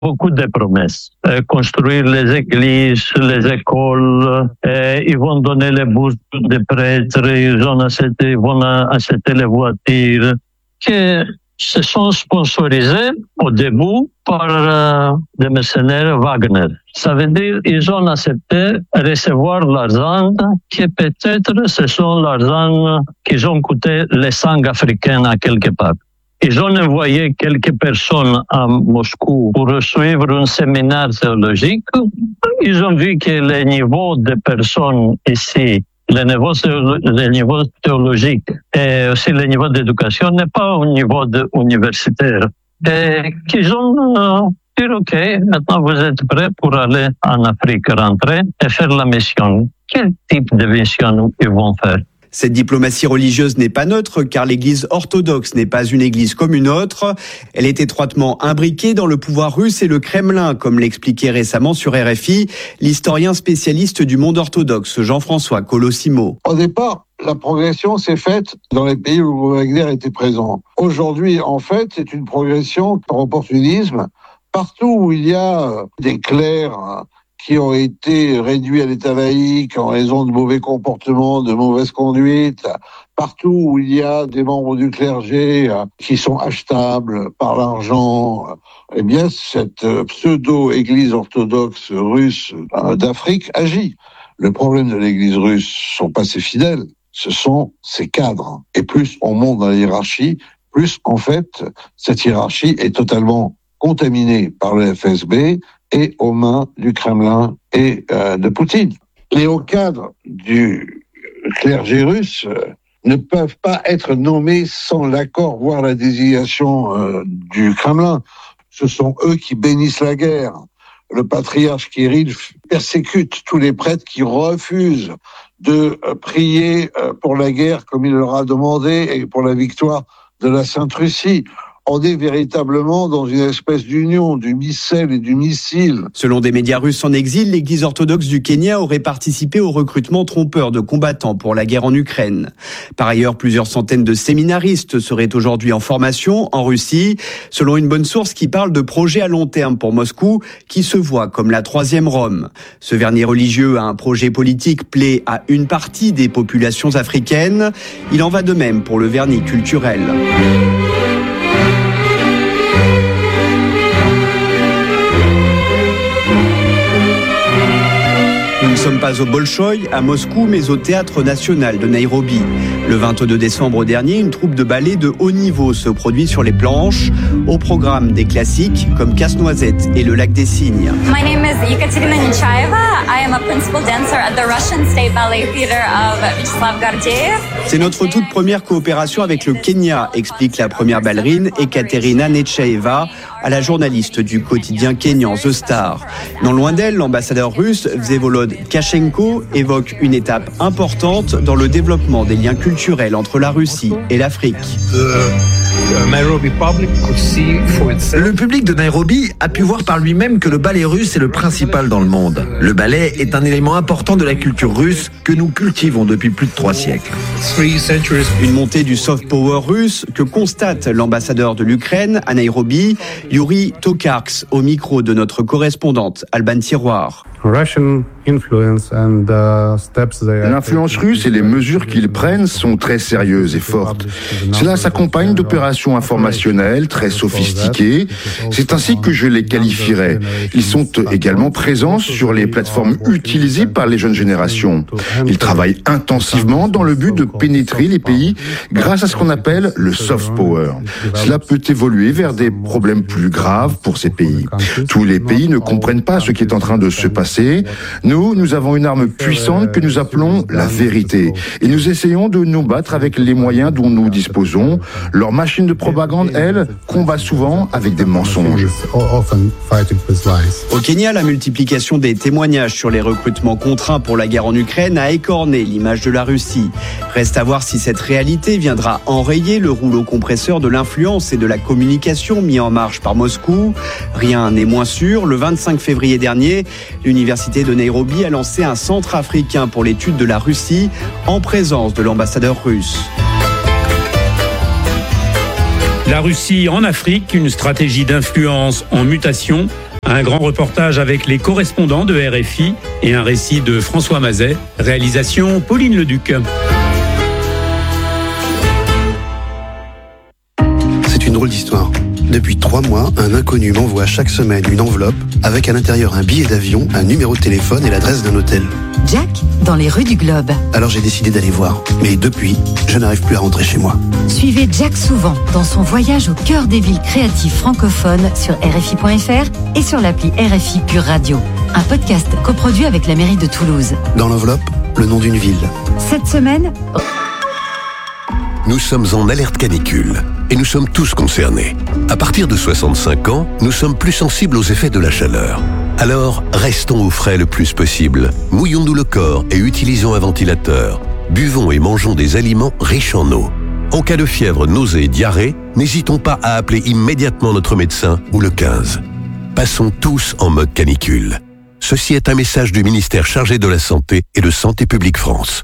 beaucoup de promesses. Construire les églises, les écoles, ils vont donner les bourses des prêtres, ils vont acheter les voitures, qui se sont sponsorisés au début par des mercenaires Wagner. Ça veut dire qu'ils ont accepté recevoir l'argent qui peut-être ce sont l'argent qu'ils ont coûté les sangs africains à quelque part. Ils ont envoyé quelques personnes à Moscou pour suivre un séminaire théologique. Ils ont vu que le niveau de personnes ici, le niveau théologique et aussi le niveau d'éducation n'est pas au niveau universitaire. Et qu'ils ont dit, OK, maintenant vous êtes prêts pour aller en Afrique, rentrer et faire la mission. Quel type de mission ils vont faire? Cette diplomatie religieuse n'est pas neutre car l'Église orthodoxe n'est pas une église comme une autre. Elle est étroitement imbriquée dans le pouvoir russe et le Kremlin, comme l'expliquait récemment sur RFI l'historien spécialiste du monde orthodoxe Jean-François Colosimo. Au départ, la progression s'est faite dans les pays où Wagner était présent. Aujourd'hui, en fait, c'est une progression par opportunisme. Partout où il y a des clercs qui ont été réduits à l'état laïque en raison de mauvais comportements, de mauvaise conduite, partout où il y a des membres du clergé qui sont achetables par l'argent, eh bien, cette pseudo-église orthodoxe russe d'Afrique agit. Le problème de l'église russe ne sont pas ses fidèles, ce sont ses cadres. Et plus on monte dans la hiérarchie, plus, en fait, cette hiérarchie est totalement contaminée par le FSB et aux mains du Kremlin et de Poutine. Les hauts cadres du clergé russe ne peuvent pas être nommés sans l'accord, voire la désignation du Kremlin. Ce sont eux qui bénissent la guerre. Le patriarche Kirill persécute tous les prêtres qui refusent de prier pour la guerre comme il leur a demandé et pour la victoire de la Sainte Russie. On est véritablement dans une espèce d'union du missel et du missile. Selon des médias russes en exil, l'Église orthodoxe du Kenya aurait participé au recrutement trompeur de combattants pour la guerre en Ukraine. Par ailleurs, plusieurs centaines de séminaristes seraient aujourd'hui en formation en Russie, selon une bonne source qui parle de projets à long terme pour Moscou, qui se voit comme la troisième Rome. Ce vernis religieux a un projet politique plaît à une partie des populations africaines. Il en va de même pour le vernis culturel. Nous ne sommes pas au Bolchoï, à Moscou, mais au Théâtre National de Nairobi. Le 22 décembre dernier, une troupe de ballet de haut niveau se produit sur les planches. Au programme des classiques comme Casse-Noisette et Le Lac des Cygnes. My name is Ekaterina Nechaeva. I am a principal dancer at the Russian State Ballet Theater of Vyacheslav Gardiev. C'est notre toute première coopération avec le Kenya, explique la première ballerine Ekaterina Nechaeva à la journaliste du quotidien kényan The Star. Non loin d'elle, l'ambassadeur russe Vsevolod Kachenko évoque une étape importante dans le développement des liens culturels entre la Russie et l'Afrique. Le public de Nairobi a pu voir par lui-même que le ballet russe est le principal dans le monde. Le ballet est un élément important de la culture russe que nous cultivons depuis plus de 3 siècles. Une montée du soft power russe que constate l'ambassadeur de l'Ukraine à Nairobi, Yuri Tokarks, au micro de notre correspondante Alban Tiroir. L'influence russe et les mesures qu'ils prennent sont très sérieuses et fortes. Cela s'accompagne d'opérations informationnelles très sophistiquées. C'est ainsi que je les qualifierais. Ils sont également présents sur les plateformes utilisées par les jeunes générations. Ils travaillent intensivement dans le but de pénétrer les pays grâce à ce qu'on appelle le soft power. Cela peut évoluer vers des problèmes plus graves pour ces pays. Tous les pays ne comprennent pas ce qui est en train de se passer. Nous avons une arme puissante que nous appelons la vérité. Et nous essayons de nous battre avec les moyens dont nous disposons. Leur machine de propagande, elle, combat souvent avec des mensonges. Au Kenya, la multiplication des témoignages sur les recrutements contraints pour la guerre en Ukraine a écorné l'image de la Russie. Reste à voir si cette réalité viendra enrayer le rouleau compresseur de l'influence et de la communication mis en marche par Moscou. Rien n'est moins sûr. Le 25 février dernier, l'université de Nairobi a lancé un centre africain pour l'étude de la Russie en présence de l'ambassadeur russe. La Russie en Afrique, une stratégie d'influence en mutation. Un grand reportage avec les correspondants de RFI et un récit de François Mazet. Réalisation Pauline Leduc. C'est une drôle d'histoire. Depuis 3 mois, un inconnu m'envoie chaque semaine une enveloppe avec à l'intérieur un billet d'avion, un numéro de téléphone et l'adresse d'un hôtel. Jack, dans les rues du Globe. Alors j'ai décidé d'aller voir. Mais depuis, je n'arrive plus à rentrer chez moi. Suivez Jack souvent dans son voyage au cœur des villes créatives francophones sur RFI.fr et sur l'appli RFI Pure Radio. Un podcast coproduit avec la mairie de Toulouse. Dans l'enveloppe, le nom d'une ville. Cette semaine... Nous sommes en alerte canicule et nous sommes tous concernés. À partir de 65 ans, nous sommes plus sensibles aux effets de la chaleur. Alors, restons au frais le plus possible. Mouillons-nous le corps et utilisons un ventilateur. Buvons et mangeons des aliments riches en eau. En cas de fièvre, nausée, diarrhée, n'hésitons pas à appeler immédiatement notre médecin ou le 15. Passons tous en mode canicule. Ceci est un message du ministère chargé de la Santé et de Santé publique France.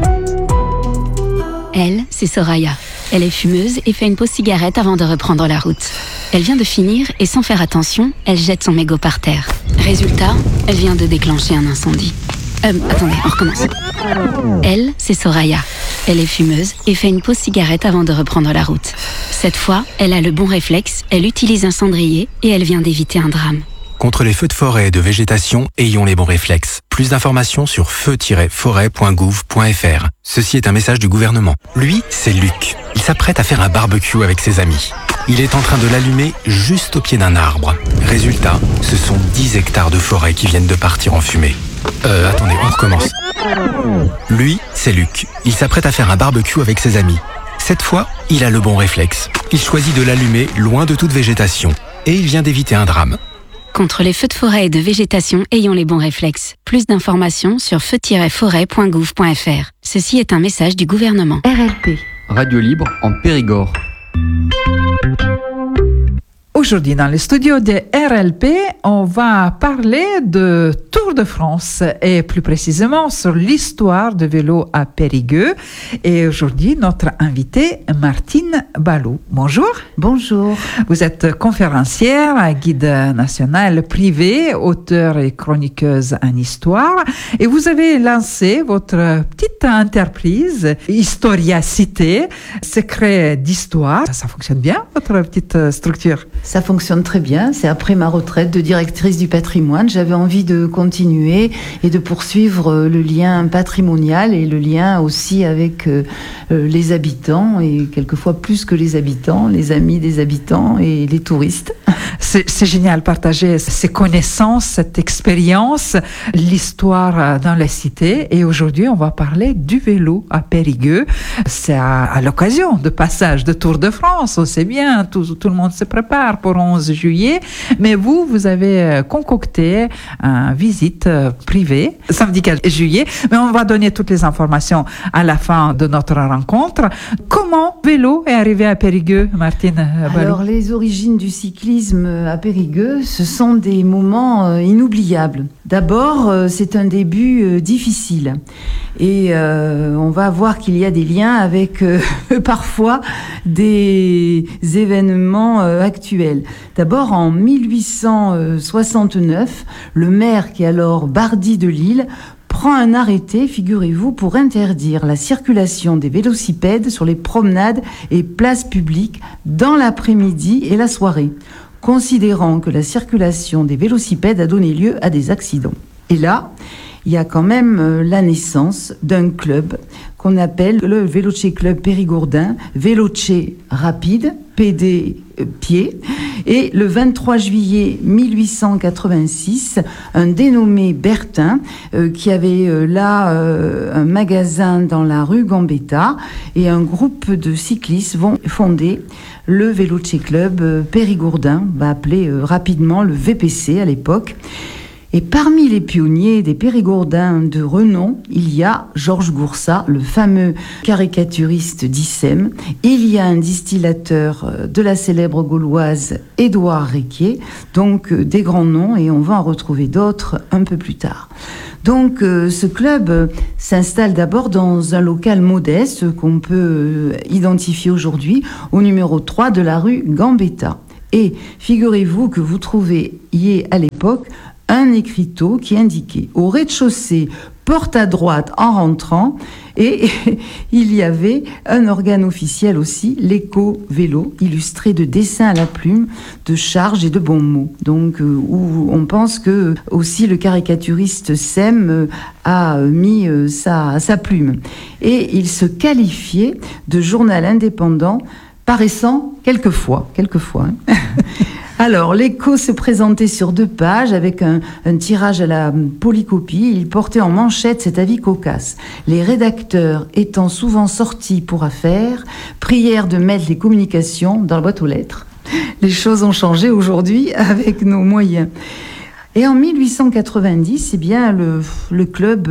Elle, c'est Soraya. Elle est fumeuse et fait une pause cigarette avant de reprendre la route. Elle vient de finir et sans faire attention, elle jette son mégot par terre. Résultat, elle vient de déclencher un incendie. Attendez, on recommence. Elle, c'est Soraya. Elle est fumeuse et fait une pause cigarette avant de reprendre la route. Cette fois, elle a le bon réflexe, elle utilise un cendrier et elle vient d'éviter un drame. Contre les feux de forêt et de végétation, ayons les bons réflexes. Plus d'informations sur feu-forêt.gouv.fr. Ceci est un message du gouvernement. Lui, c'est Luc. Il s'apprête à faire un barbecue avec ses amis. Il est en train de l'allumer juste au pied d'un arbre. Résultat, ce sont 10 hectares de forêt qui viennent de partir en fumée. Attendez, on recommence. Lui, c'est Luc. Il s'apprête à faire un barbecue avec ses amis. Cette fois, il a le bon réflexe. Il choisit de l'allumer loin de toute végétation. Et il vient d'éviter un drame. Contre les feux de forêt et de végétation, ayons les bons réflexes. Plus d'informations sur feu-forêt.gouv.fr. Ceci est un message du gouvernement. RLP. Radio libre en Périgord. Aujourd'hui, dans les studios de RLP, on va parler de Tour de France et plus précisément sur l'histoire de vélo à Périgueux. Et aujourd'hui, notre invitée, Martine Balou. Bonjour. Bonjour. Vous êtes conférencière, guide national privé, auteure et chroniqueuse en histoire. Et vous avez lancé votre petite entreprise, Historia Cité, secret d'histoire. Ça fonctionne bien, votre petite structure? Ça fonctionne très bien. C'est après ma retraite de directrice du patrimoine. J'avais envie de continuer et de poursuivre le lien patrimonial et le lien aussi avec les habitants et quelquefois plus que les habitants, les amis des habitants et les touristes. C'est génial, partager ces connaissances, cette expérience, l'histoire dans la cité. Et aujourd'hui, on va parler du vélo à Périgueux. C'est à l'occasion de passage de Tour de France. On sait bien, tout le monde se prépare pour 11 juillet. Mais vous avez concocté une visite privée samedi 4 juillet. Mais on va donner toutes les informations à la fin de notre rencontre. Comment vélo est arrivé à Périgueux, Martine Balou? Alors, les origines du cyclisme à Périgueux, ce sont des moments inoubliables. D'abord, c'est un début difficile. Et on va voir qu'il y a des liens avec parfois des événements actuels. D'abord, en 1869, le maire, qui est alors Bardi de Lille, prend un arrêté, figurez-vous, pour interdire la circulation des vélocipèdes sur les promenades et places publiques dans l'après-midi et la soirée, considérant que la circulation des vélocipèdes a donné lieu à des accidents. Et là, il y a quand même la naissance d'un club qu'on appelle le Veloce Club Périgourdin, Veloce rapide, PD pied. Et le 23 juillet 1886, un dénommé Bertin, qui avait là un magasin dans la rue Gambetta, et un groupe de cyclistes vont fonder le Veloce Club Périgourdin, appelé rapidement le VPC à l'époque. Et parmi les pionniers des Périgourdins de renom, il y a Georges Goursat, le fameux caricaturiste d'Issem. Il y a un distillateur de la célèbre gauloise Édouard Réquier, donc des grands noms, et on va en retrouver d'autres un peu plus tard. Donc ce club s'installe d'abord dans un local modeste qu'on peut identifier aujourd'hui au numéro 3 de la rue Gambetta. Et figurez-vous que vous trouviez à l'époque un écriteau qui indiquait au rez-de-chaussée, porte à droite en rentrant, et il y avait un organe officiel aussi, l'éco-vélo, illustré de dessins à la plume, de charges et de bons mots. Donc, où on pense que aussi le caricaturiste Sem a mis sa plume. Et il se qualifiait de journal indépendant, paraissant quelquefois. Alors, l'Écho se présentait sur 2 pages avec un tirage à la polycopie. Il portait en manchette cet avis cocasse. Les rédacteurs étant souvent sortis pour affaires, prièrent de mettre les communications dans la boîte aux lettres. Les choses ont changé aujourd'hui avec nos moyens. Et en 1890, eh bien, le club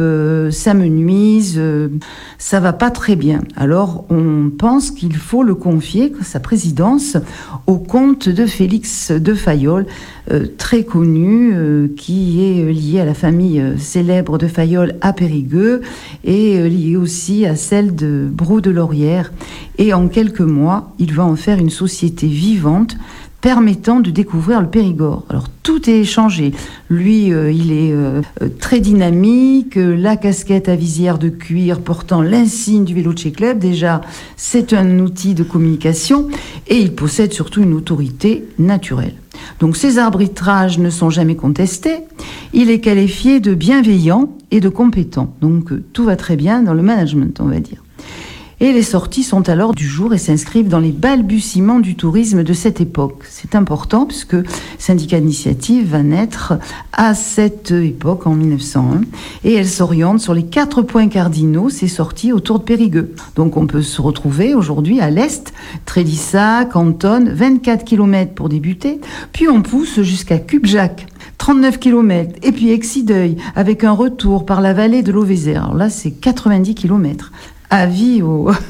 s'amenuise, ça va pas très bien. Alors, on pense qu'il faut le confier, sa présidence, au comte de Félix de Fayolle, très connu, qui est lié à la famille célèbre de Fayolle à Périgueux et lié aussi à celle de Brou de Laurière. Et en quelques mois, il va en faire une société vivante, permettant de découvrir le Périgord. Alors tout est changé. Lui, il est très dynamique, la casquette à visière de cuir portant l'insigne du Veloce Club, déjà c'est un outil de communication et il possède surtout une autorité naturelle. Donc ses arbitrages ne sont jamais contestés, il est qualifié de bienveillant et de compétent. Donc tout va très bien dans le management, on va dire. Et les sorties sont alors du jour et s'inscrivent dans les balbutiements du tourisme de cette époque. C'est important puisque Syndicat d'initiative va naître à cette époque, en 1901, et elle s'oriente sur les 4 points cardinaux, ces sorties autour de Périgueux. Donc on peut se retrouver aujourd'hui à l'est, Trédissac, Cantonne, 24 km pour débuter, puis on pousse jusqu'à Cubjac, 39 km, et puis Exideuil, avec un retour par la vallée de l'Auvézère. Alors là, c'est 90 km. Avis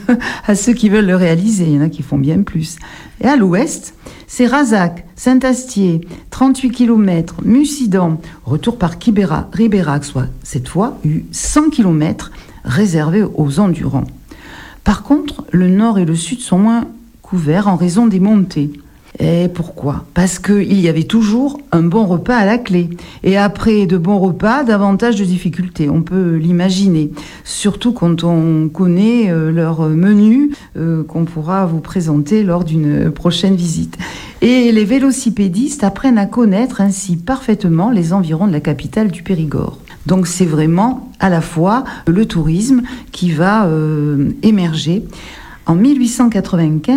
à ceux qui veulent le réaliser, il y en a qui font bien plus. Et à l'ouest, c'est Razac, Saint-Astier, 38 km, Mussidan, retour par Ribérac, soit cette fois 100 km réservés aux endurants. Par contre, le nord et le sud sont moins couverts en raison des montées. Et pourquoi ? Parce qu'il y avait toujours un bon repas à la clé. Et après de bons repas, davantage de difficultés. On peut l'imaginer. Surtout quand on connaît leur menu qu'on pourra vous présenter lors d'une prochaine visite. Et les vélocipédistes apprennent à connaître ainsi parfaitement les environs de la capitale du Périgord. Donc c'est vraiment à la fois le tourisme qui va émerger. En 1895,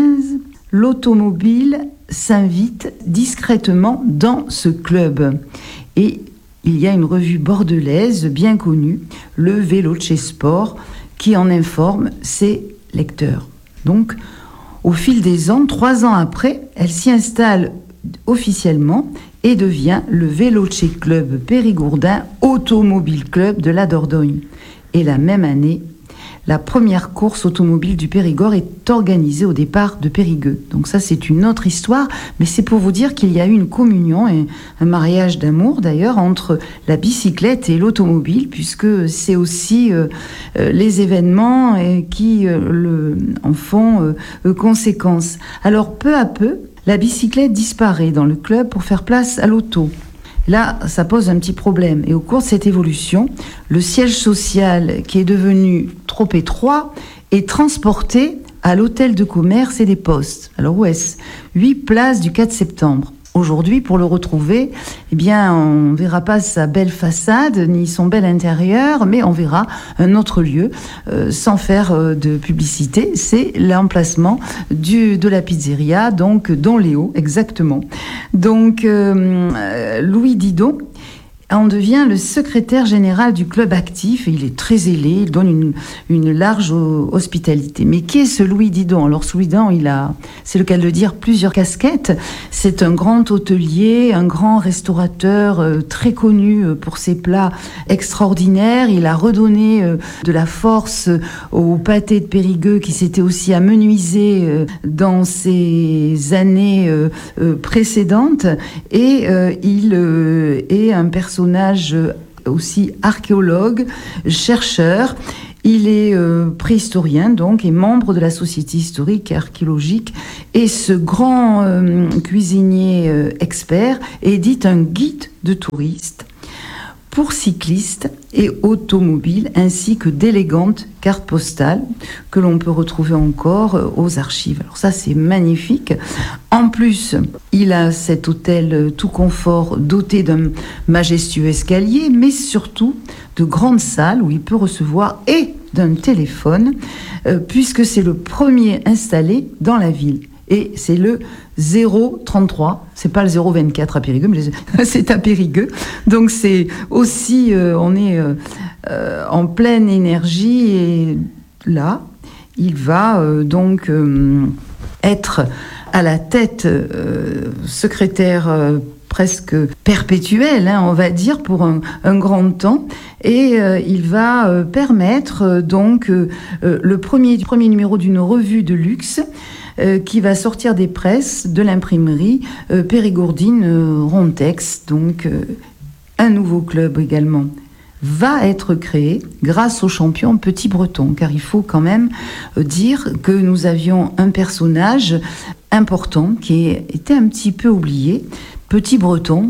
l'automobile s'invite discrètement dans ce club. Et il y a une revue bordelaise bien connue, le Veloce Sport, qui en informe ses lecteurs. Donc, au fil des ans, 3 ans après, elle s'y installe officiellement et devient le Veloce Club Périgourdin Automobile Club de la Dordogne. Et la même année, la première course automobile du Périgord est organisée au départ de Périgueux. Donc ça, c'est une autre histoire, mais c'est pour vous dire qu'il y a eu une communion et un mariage d'amour d'ailleurs entre la bicyclette et l'automobile, puisque c'est aussi les événements qui en font conséquence. Alors peu à peu, la bicyclette disparaît dans le club pour faire place à l'auto. Là, ça pose un petit problème. Et au cours de cette évolution, le siège social, qui est devenu trop étroit, est transporté à l'hôtel de commerce et des postes. Alors où est-ce ? 8 places du 4 septembre. Aujourd'hui, pour le retrouver, eh bien, on ne verra pas sa belle façade ni son bel intérieur, mais on verra un autre lieu, sans faire de publicité. C'est l'emplacement de la pizzeria, donc Don Léo, exactement. Donc, Louis Didon en devient le secrétaire général du club actif et il est très zélé, il donne une large hospitalité. Mais qui est ce Louis Didon ? Alors ce Louis Didon, il a, c'est le cas de le dire, plusieurs casquettes. C'est un grand hôtelier, un grand restaurateur très connu pour ses plats extraordinaires. Il a redonné de la force au pâté de Périgueux qui s'était aussi amenuisé dans ces années précédentes et il est un personnage aussi archéologue, chercheur, Il est préhistorien donc et membre de la Société historique et archéologique. Et ce grand cuisinier expert édite un guide de touristes pour cyclistes et automobiles, ainsi que d'élégantes cartes postales que l'on peut retrouver encore aux archives. Alors ça, c'est magnifique. En plus, il a cet hôtel tout confort doté d'un majestueux escalier, mais surtout de grandes salles où il peut recevoir et d'un téléphone, puisque c'est le premier installé dans la ville. Et c'est le 033, c'est pas le 024 à Périgueux, mais c'est à Périgueux. Donc c'est aussi, on est en pleine énergie et là, il va donc être à la tête secrétaire presque perpétuel, on va dire, pour un grand temps. Et il va permettre donc le premier numéro d'une revue de luxe qui va sortir des presses de l'imprimerie Périgourdine Rontex. Donc un nouveau club également va être créé grâce au champion Petit Breton, car il faut quand même dire que nous avions un personnage important qui était un petit peu oublié. Petit Breton,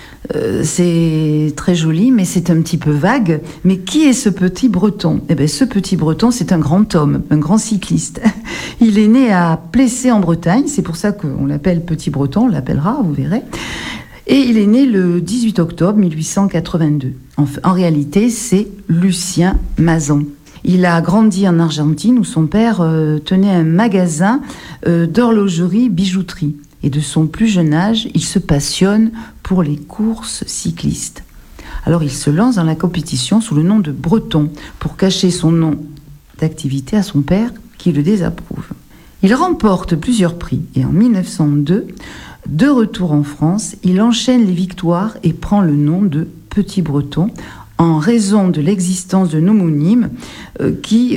c'est très joli, mais c'est un petit peu vague. Mais qui est ce Petit Breton ? Eh bien, ce Petit Breton, c'est un grand homme, un grand cycliste. Il est né à Plessé en Bretagne, c'est pour ça qu'on l'appelle Petit Breton, on l'appellera, vous verrez. Et il est né le 18 octobre 1882. En réalité, c'est Lucien Mazan. Il a grandi en Argentine où son père tenait un magasin d'horlogerie-bijouterie. Et de son plus jeune âge, il se passionne pour les courses cyclistes. Alors il se lance dans la compétition sous le nom de Breton pour cacher son nom d'activité à son père qui le désapprouve. Il remporte plusieurs prix et en 1902, de retour en France, il enchaîne les victoires et prend le nom de Petit Breton en raison de l'existence d'un homonyme qui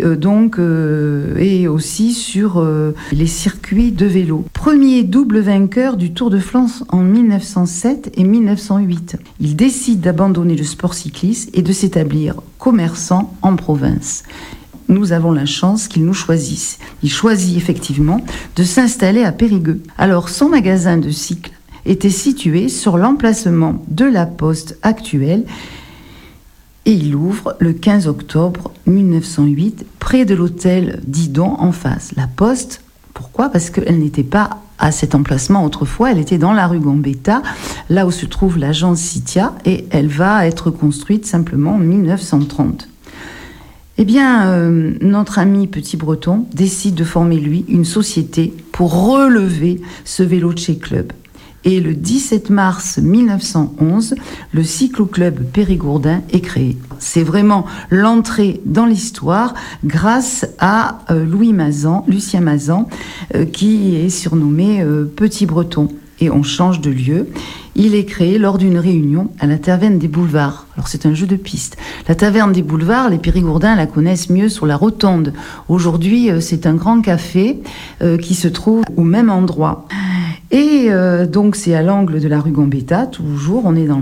est aussi sur les circuits de vélo. Premier double vainqueur du Tour de France en 1907 et 1908. Il décide d'abandonner le sport cycliste et de s'établir commerçant en province. Nous avons la chance qu'il nous choisisse. Il choisit effectivement de s'installer à Périgueux. Alors son magasin de cycles était situé sur l'emplacement de la poste actuelle. Et il ouvre le 15 octobre 1908, près de l'hôtel Didon, en face. La poste, pourquoi ? Parce qu'elle n'était pas à cet emplacement autrefois, elle était dans la rue Gambetta, là où se trouve l'agence Citia, et elle va être construite simplement en 1930. Eh bien, notre ami Petit Breton décide de former, lui, une société pour relever ce vélo-chez club. Et le 17 mars 1911, le cyclo-club périgourdin est créé. C'est vraiment l'entrée dans l'histoire grâce à Lucien Mazan, qui est surnommé Petit Breton. Et on change de lieu. Il est créé lors d'une réunion à la Taverne des Boulevards. Alors c'est un jeu de piste. La Taverne des Boulevards, les Périgourdins la connaissent mieux sur la Rotonde. Aujourd'hui, c'est un grand café qui se trouve au même endroit. Et donc c'est à l'angle de la rue Gambetta, toujours, on est dans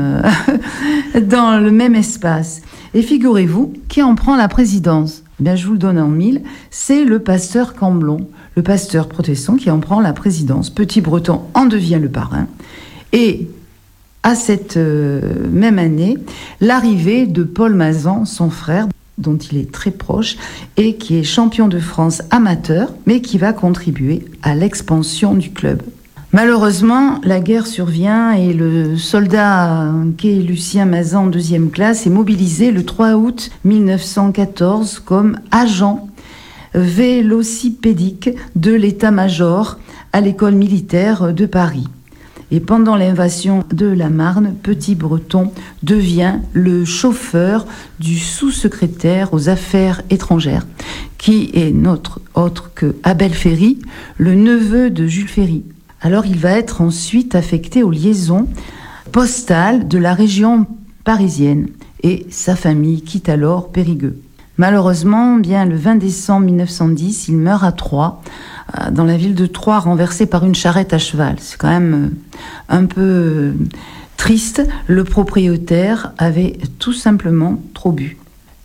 le même espace. Et figurez-vous, qui en prend la présidence ? Eh bien, je vous le donne en mille, c'est le pasteur Camblon, le pasteur protestant qui en prend la présidence. Petit Breton en devient le parrain. Et à cette même année, l'arrivée de Paul Mazan, son frère, dont il est très proche, et qui est champion de France amateur, mais qui va contribuer à l'expansion du club. Malheureusement, la guerre survient et le soldat qu'est Lucien Mazan, deuxième classe, est mobilisé le 3 août 1914 comme agent vélocipédique de l'état-major à l'école militaire de Paris. Et pendant l'invasion de la Marne, Petit Breton devient le chauffeur du sous-secrétaire aux affaires étrangères, qui est notre autre que Abel Ferry, le neveu de Jules Ferry. Alors il va être ensuite affecté aux liaisons postales de la région parisienne et sa famille quitte alors Périgueux. Malheureusement, bien le 20 décembre 1910, il meurt à Troyes, dans la ville de Troyes, renversé par une charrette à cheval. C'est quand même un peu triste. Le propriétaire avait tout simplement trop bu.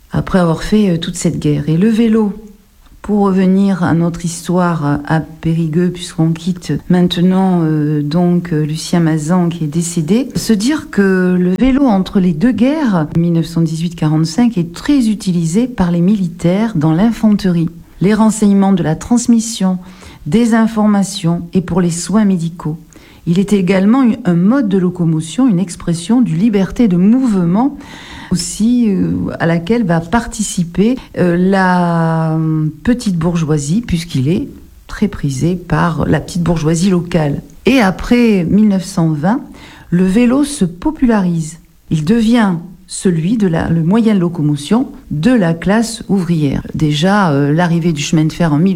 après avoir fait toute cette guerre. Et le vélo, pour revenir à notre histoire à Périgueux, puisqu'on quitte maintenant Lucien Mazan qui est décédé, se dire que le vélo entre les deux guerres, 1918-45, est très utilisé par les militaires dans l'infanterie, les renseignements de la transmission, des informations et pour les soins médicaux. Il est également un mode de locomotion, une expression du liberté de mouvement, aussi à laquelle va participer la petite bourgeoisie, puisqu'il est très prisé par la petite bourgeoisie locale. Et après 1920, le vélo se popularise. Il devient le moyen de locomotion de la classe ouvrière. Déjà, l'arrivée du chemin de fer en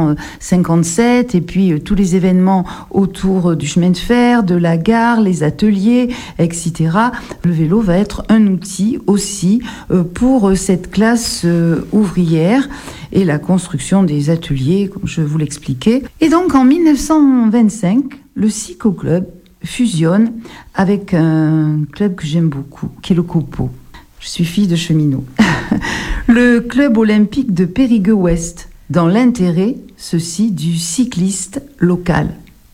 1857, et puis tous les événements autour du chemin de fer, de la gare, les ateliers, etc. Le vélo va être un outil aussi pour cette classe ouvrière et la construction des ateliers, comme je vous l'expliquais. Et donc, en 1925, le cyclo-club fusionne avec un club que j'aime beaucoup, qui est le Copo. Je suis fille de cheminot. Le club olympique de Périgueux-Ouest, dans l'intérêt, ceci, du cycliste local.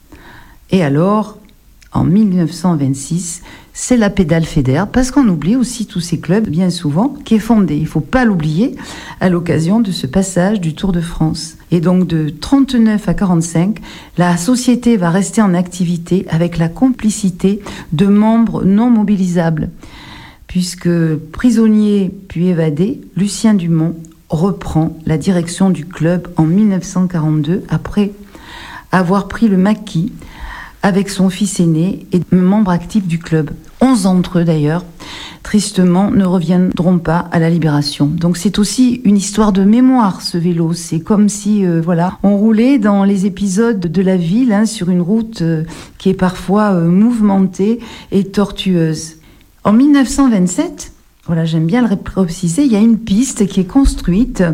Et alors, en 1926, c'est la Pédale Fédère, parce qu'on oublie aussi tous ces clubs, bien souvent, qui est fondé, il ne faut pas l'oublier, à l'occasion de ce passage du Tour de France. Et donc de 39 à 45, la société va rester en activité avec la complicité de membres non mobilisables. Puisque prisonnier puis évadé, Lucien Dumont reprend la direction du club en 1942, après avoir pris le maquis avec son fils aîné et membre actif du club. 11 d'entre eux d'ailleurs, tristement, ne reviendront pas à la Libération. Donc c'est aussi une histoire de mémoire, ce vélo. C'est comme si on roulait dans les épisodes de la ville, sur une route qui est parfois mouvementée et tortueuse. En 1927, j'aime bien le préciser, il y a une piste qui est construite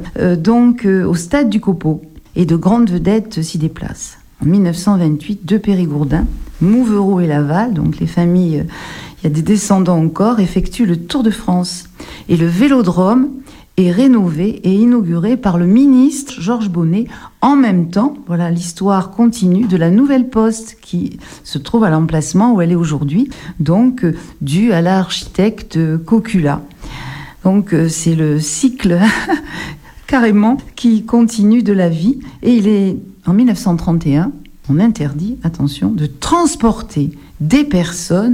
au stade du Copo, et de grandes vedettes s'y déplacent. En 1928, deux Périgourdins, Mouvereau et Laval, donc les familles, il y a des descendants encore, effectuent le Tour de France. Et le vélodrome est rénové et inauguré par le ministre Georges Bonnet. En même temps, l'histoire continue de la nouvelle poste qui se trouve à l'emplacement où elle est aujourd'hui, donc due à l'architecte Cocula. Donc c'est le cycle carrément qui continue de la vie. Et il est en 1931, on interdit, attention, de transporter des personnes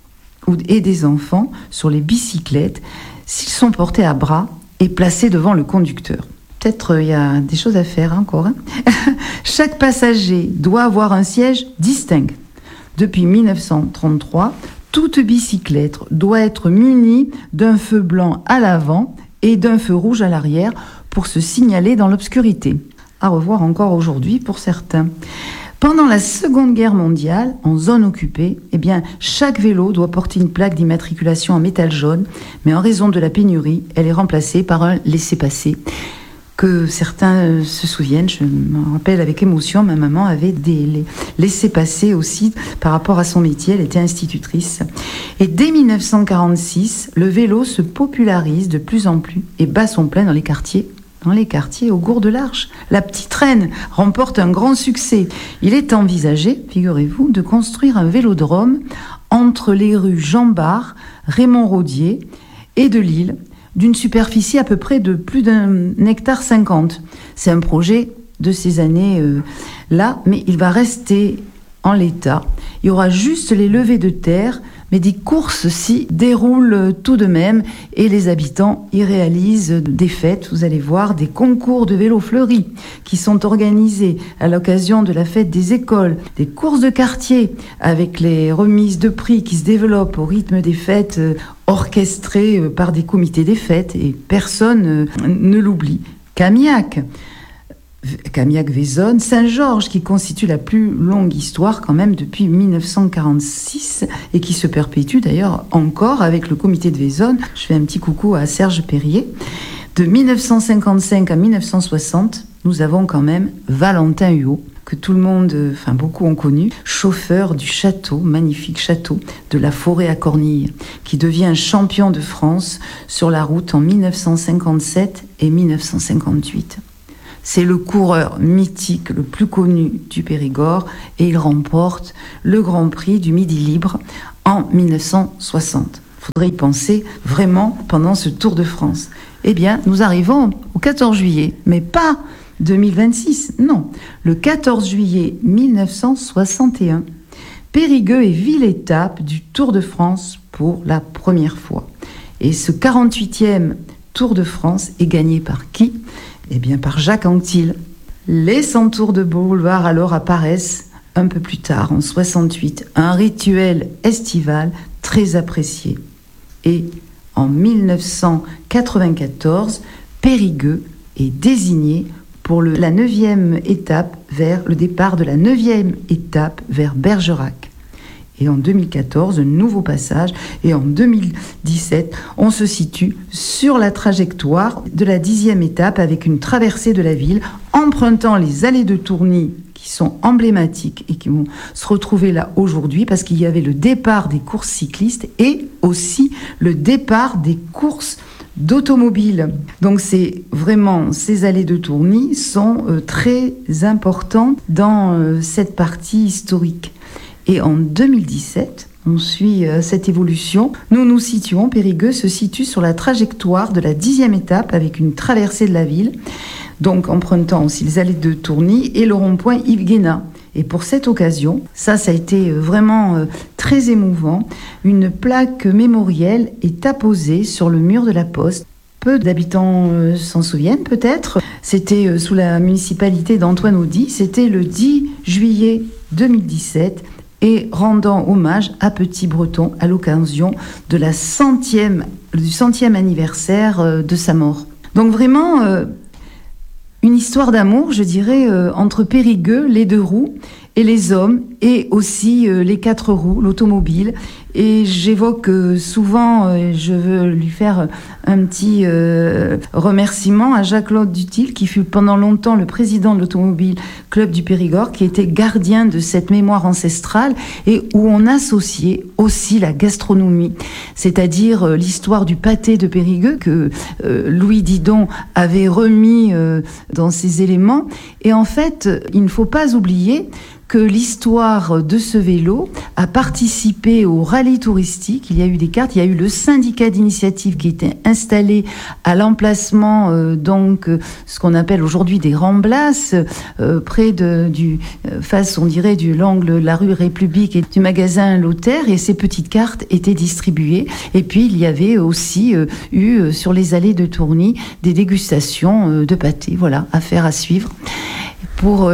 et des enfants sur les bicyclettes s'ils sont portés à bras et placés devant le conducteur. Peut-être il y a des choses à faire encore. Chaque passager doit avoir un siège distinct. Depuis 1933, toute bicyclette doit être munie d'un feu blanc à l'avant et d'un feu rouge à l'arrière pour se signaler dans l'obscurité. À revoir encore aujourd'hui pour certains. Pendant la Seconde Guerre mondiale, en zone occupée, chaque vélo doit porter une plaque d'immatriculation en métal jaune, mais en raison de la pénurie, elle est remplacée par un laissez-passer. Que certains se souviennent, je me rappelle avec émotion, ma maman avait des laissez-passer aussi par rapport à son métier, elle était institutrice. Et dès 1946, le vélo se popularise de plus en plus et bat son plein dans les quartiers au Gour de l'Arche. La petite reine remporte un grand succès. Il est envisagé, figurez-vous, de construire un vélodrome entre les rues Jean Bart, Raymond Rodier et de Lille, d'une superficie à peu près de plus d'1,50 hectare. C'est un projet de ces années-là, mais il va rester en l'état. Il y aura juste les levées de terre, mais des courses s'y déroulent tout de même et les habitants y réalisent des fêtes. Vous allez voir des concours de vélos fleuris qui sont organisés à l'occasion de la fête des écoles, des courses de quartier avec les remises de prix qui se développent au rythme des fêtes orchestrées par des comités des fêtes et personne ne l'oublie. Camiac-Vaisonne, Saint-Georges, qui constitue la plus longue histoire quand même depuis 1946 et qui se perpétue d'ailleurs encore avec le comité de Vaisonne. Je fais un petit coucou à Serge Perrier. De 1955 à 1960, nous avons quand même Valentin Huot, que tout le monde, beaucoup ont connu, chauffeur du château, magnifique château de la Forêt à Cornille, qui devient champion de France sur la route en 1957 et 1958. C'est le coureur mythique le plus connu du Périgord et il remporte le Grand Prix du Midi Libre en 1960. Il faudrait y penser vraiment pendant ce Tour de France. Eh bien, nous arrivons au 14 juillet, mais pas 2026, non. Le 14 juillet 1961, Périgueux est ville-étape du Tour de France pour la première fois. Et ce 48e Tour de France est gagné par qui ? Eh bien, par Jacques Anquetil. Les centaures de boulevard alors apparaissent un peu plus tard, en 68, un rituel estival très apprécié. Et en 1994, Périgueux est désigné pour la 9e étape vers le départ de la 9e étape vers Bergerac. Et en 2014, un nouveau passage. Et en 2017, on se situe sur la trajectoire de la 10e étape avec une traversée de la ville, empruntant les allées de Tourny qui sont emblématiques et qui vont se retrouver là aujourd'hui parce qu'il y avait le départ des courses cyclistes et aussi le départ des courses d'automobiles. Donc c'est vraiment, ces allées de Tourny sont très importantes dans cette partie historique. Et en 2017, on suit cette évolution. Nous nous situons, Périgueux se situe sur la trajectoire de la 10e étape avec une traversée de la ville, donc empruntant aussi les allées de Tourny et le rond-point Yves Guéna. Et pour cette occasion, ça a été vraiment très émouvant, une plaque mémorielle est apposée sur le mur de la poste. Peu d'habitants s'en souviennent peut-être. C'était sous la municipalité d'Antoine Audy, c'était le 10 juillet 2017 et rendant hommage à Petit Breton à l'occasion de du 100e anniversaire de sa mort. Donc vraiment une histoire d'amour, je dirais, entre Périgueux, les 2 roues, et les hommes, et aussi les 4 roues, l'automobile. Et j'évoque souvent, je veux lui faire un petit remerciement à Jacques-Claude Dutil, qui fut pendant longtemps le président de l'Automobile Club du Périgord, qui était gardien de cette mémoire ancestrale, et où on associait aussi la gastronomie, c'est-à-dire l'histoire du pâté de Périgueux, que Louis Didon avait remis dans ses éléments. Et en fait, il ne faut pas oublier que l'histoire de ce vélo a participé au rallye touristique. Il y a eu des cartes, il y a eu le syndicat d'initiative qui était installé à l'emplacement, ce qu'on appelle aujourd'hui des Ramblas, près face, on dirait, de l'angle de la rue République et du magasin Lothaire, et ces petites cartes étaient distribuées. Et puis, il y avait aussi eu, sur les allées de Tourny, des dégustations de pâté, voilà, affaire à suivre. Pour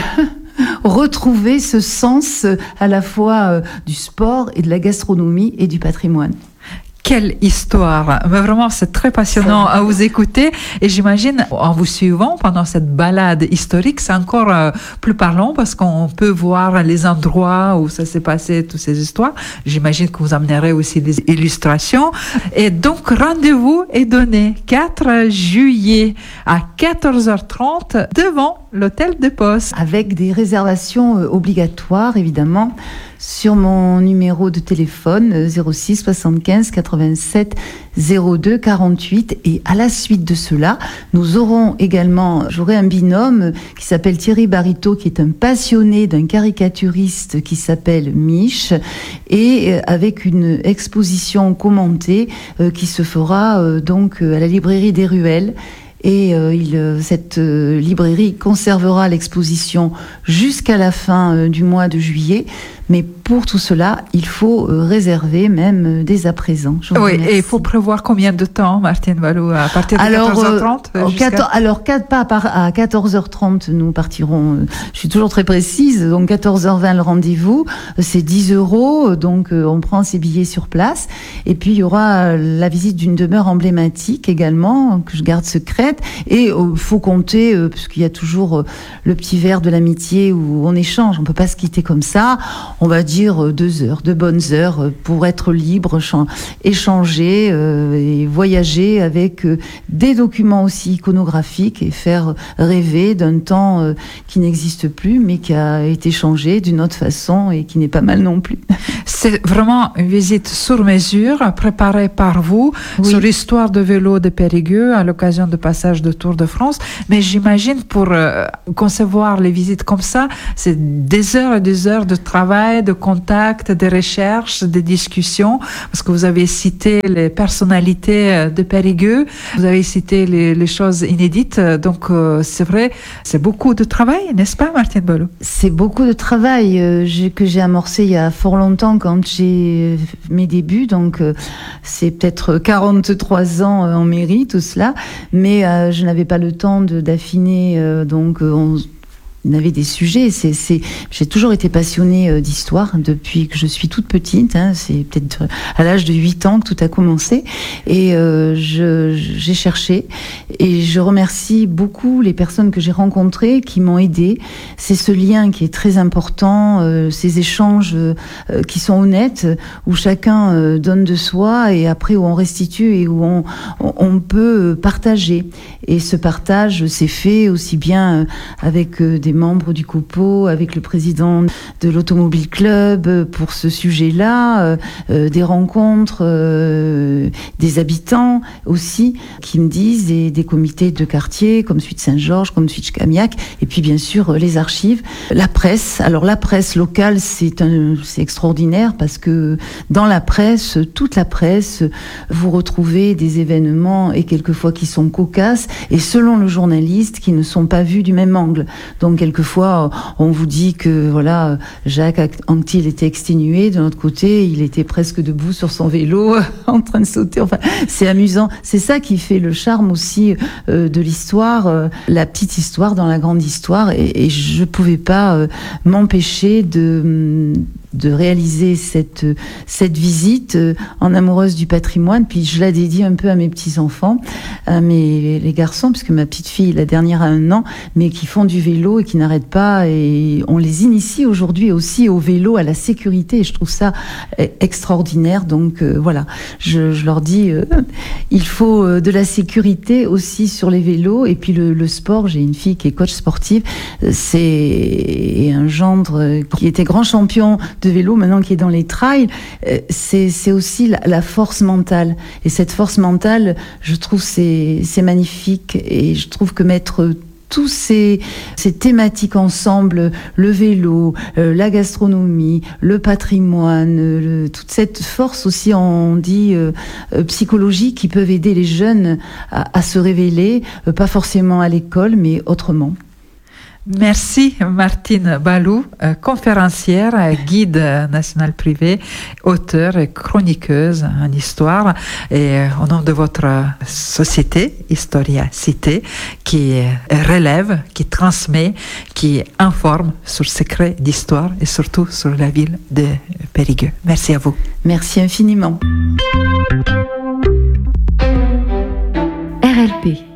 retrouver ce sens à la fois du sport et de la gastronomie et du patrimoine. Quelle histoire! Mais vraiment, c'est très passionnant à vous écouter. Et j'imagine, en vous suivant pendant cette balade historique, c'est encore plus parlant parce qu'on peut voir les endroits où ça s'est passé, toutes ces histoires. J'imagine que vous amènerez aussi des illustrations. Et donc, rendez-vous est donné 4 juillet à 14h30 devant l'hôtel de Poste. Avec des réservations obligatoires, évidemment, sur mon numéro de téléphone 06 75 87 02 48. Et à la suite de cela, j'aurai un binôme qui s'appelle Thierry Barito, qui est un passionné d'un caricaturiste qui s'appelle Mich, et avec une exposition commentée qui se fera donc à la librairie des Ruelles. Et cette librairie conservera l'exposition jusqu'à la fin du mois de juillet. Mais pour tout cela, il faut réserver même dès à présent. Oui, et il faut prévoir combien de temps, Martine Valou, à partir de 14h30 à 14h30, nous partirons, je suis toujours très précise, donc 14h20 le rendez-vous, c'est 10 €, donc on prend ses billets sur place. Et puis il y aura la visite d'une demeure emblématique également, que je garde secrète. Et faut compter, parce qu'il y a toujours le petit verre de l'amitié où on échange, on peut pas se quitter comme ça. on va dire 2 heures, de bonnes heures pour être libre, échanger et voyager avec des documents aussi iconographiques et faire rêver d'un temps qui n'existe plus mais qui a été changé d'une autre façon et qui n'est pas mal non plus. C'est vraiment une visite sur mesure préparée par vous sur l'histoire de vélo de Périgueux à l'occasion du passage de Tour de France. Mais j'imagine pour concevoir les visites comme ça, c'est des heures et des heures de travail, de contact, de recherche, de discussions, parce que vous avez cité les personnalités de Périgueux, vous avez cité les choses inédites, donc c'est vrai, c'est beaucoup de travail, n'est-ce pas, Martine Balou? C'est beaucoup de travail que j'ai amorcé il y a fort longtemps quand j'ai mes débuts, donc c'est peut-être 43 ans en mairie, tout cela, mais je n'avais pas le temps d'affiner, donc on avait des sujets. J'ai toujours été passionnée d'histoire depuis que je suis toute petite. C'est peut-être à l'âge de 8 ans que tout a commencé. Et j'ai cherché. Et je remercie beaucoup les personnes que j'ai rencontrées qui m'ont aidée. C'est ce lien qui est très important, ces échanges qui sont honnêtes, où chacun donne de soi et après où on restitue et où on peut partager. Et ce partage s'est fait aussi bien avec des membres du COPO, avec le président de l'Automobile Club pour ce sujet-là, des rencontres des habitants aussi qui me disent, des comités de quartier comme celui de Saint-Georges, comme celui de Camiac, et puis bien sûr les archives, la presse. Alors la presse locale, c'est extraordinaire parce que dans la presse, toute la presse, vous retrouvez des événements et quelquefois qui sont cocasses et selon le journaliste qui ne sont pas vus du même angle. Donc quelquefois on vous dit que voilà, Jacques Anquetil était exténué, de l'autre côté il était presque debout sur son vélo en train de sauter. Enfin, c'est amusant. C'est ça qui fait le charme aussi de l'histoire, la petite histoire dans la grande histoire. Et je pouvais pas m'empêcher de réaliser cette visite en amoureuse du patrimoine. Puis je la dédie un peu à mes petits-enfants, les garçons, puisque ma petite fille, la dernière, a 1 an, mais qui font du vélo et qui n'arrêtent pas. Et on les initie aujourd'hui aussi au vélo, à la sécurité. Et je trouve ça extraordinaire. Donc voilà, je leur dis, il faut de la sécurité aussi sur les vélos. Et puis le sport, j'ai une fille qui est coach sportive. C'est un gendre qui était grand champion de vélo, maintenant qui est dans les trails, c'est aussi la force mentale. Et cette force mentale, je trouve c'est magnifique. Et je trouve que mettre tous ces thématiques ensemble, le vélo, la gastronomie, le patrimoine, toute cette force aussi, on dit, psychologique, qui peuvent aider les jeunes à se révéler, pas forcément à l'école, mais autrement. Merci Martine Balou, conférencière, guide national privé, auteure et chroniqueuse en histoire, et au nom de votre société Historia Cité, qui relève, qui transmet, qui informe sur le secret d'histoire et surtout sur la ville de Périgueux. Merci à vous. Merci infiniment. RLP